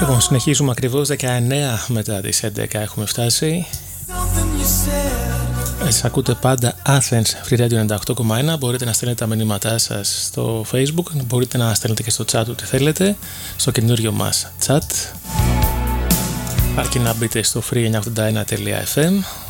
Λοιπόν, συνεχίζουμε ακριβώς 19 μετά τις 11 έχουμε φτάσει. Ακούτε πάντα Athens Free Radio 98,1. Μπορείτε να στέλνετε τα μηνύματά σας στο Facebook. Μπορείτε να στέλνετε και στο chat ό,τι θέλετε, στο καινούριο μας chat. Αρκεί να μπείτε στο free981.fm.